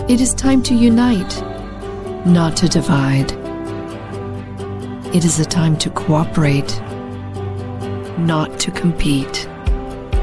It is time to unite, not to divide. It is a time to cooperate, not to compete.